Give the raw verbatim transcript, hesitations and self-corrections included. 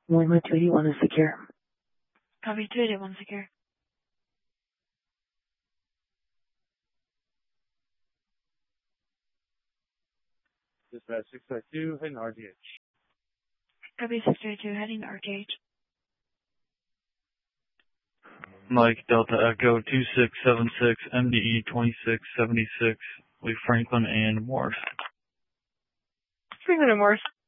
Lima two eighty-one is secure. Copy, two eighty-one secure. Dispatch six five two, heading R T H. Copy, six thirty-two, heading R T H. Mike Delta Echo two six seven six M D E twenty-six seventy-six, Lee Franklin and Morse. Franklin and Morse.